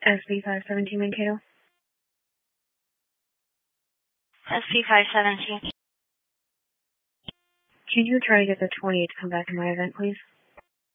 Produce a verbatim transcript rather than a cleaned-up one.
S B five seventeen Mankato. S B five seventeen. Can you try to get the twenty-eight to come back to my event, please?